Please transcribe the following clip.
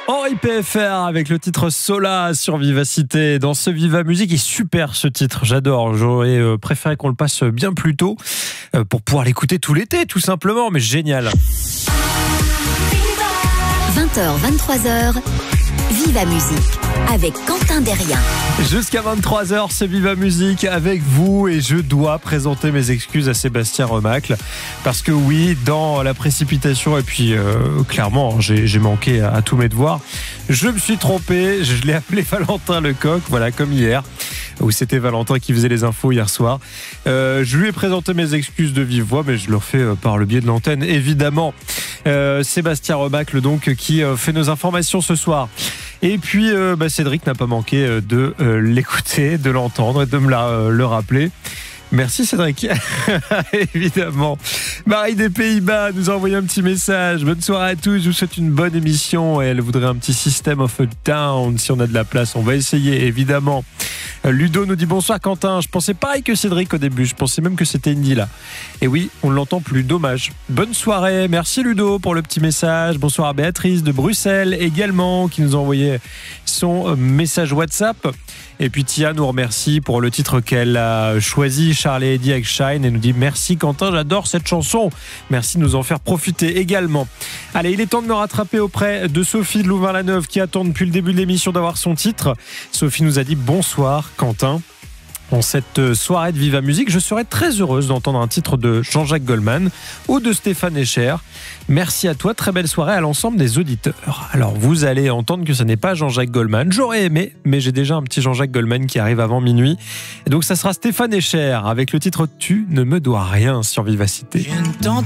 Henri PFR avec le titre Sola sur Vivacité. Dans ce Viva Musique, il est super ce titre, j'adore. J'aurais préféré qu'on le passe bien plus tôt pour pouvoir l'écouter tout l'été, tout simplement, mais génial. 20h, 23h, Viva Musique avec Quentin Derrien. Jusqu'à 23h, c'est Viva Musique avec vous et je dois présenter mes excuses à Sébastien Remacle parce que oui, dans la précipitation et puis clairement, j'ai manqué à tous mes devoirs. Je me suis trompé, je l'ai appelé Valentin Lecoq, voilà, comme hier, où c'était Valentin qui faisait les infos hier soir. Je lui ai présenté mes excuses de vive voix, mais je le refais par le biais de l'antenne, évidemment. Sébastien Remacle, donc, qui fait nos informations ce soir. Et puis, Cédric n'a pas manqué de l'écouter, de l'entendre et de me le rappeler. Merci Cédric. Évidemment. Marie des Pays-Bas nous a envoyé un petit message. Bonne soirée à tous, je vous souhaite une bonne émission. Et elle voudrait un petit System of a Down. Si on a de la place, on va essayer, évidemment. Ludo nous dit bonsoir Quentin. Je pensais pareil que Cédric au début. Je pensais même que c'était Indy là. Et oui, on ne l'entend plus. Dommage. Bonne soirée. Merci Ludo pour le petit message. Bonsoir à Béatrice de Bruxelles également qui nous a envoyé son message WhatsApp. Et puis Tia nous remercie pour le titre qu'elle a choisi, Charlie et Eddie avec Shine, et nous dit merci Quentin, j'adore cette chanson. Merci de nous en faire profiter également. Allez, il est temps de me rattraper auprès de Sophie de Louvain-la-Neuve qui attend depuis le début de l'émission d'avoir son titre. Sophie nous a dit bonsoir Quentin. En cette soirée de Viva Musique, je serais très heureuse d'entendre un titre de Jean-Jacques Goldman ou de Stéphane Echer. Merci à toi, très belle soirée à l'ensemble des auditeurs. Alors vous allez entendre que ce n'est pas Jean-Jacques Goldman. J'aurais aimé, mais j'ai déjà un petit Jean-Jacques Goldman qui arrive avant minuit. Et donc ça sera Stéphane Echer avec le titre Tu ne me dois rien sur Vivacité.